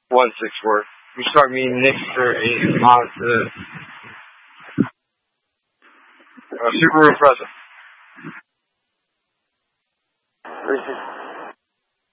164. We start meeting next for a Mazda Subaru Impreza. 360.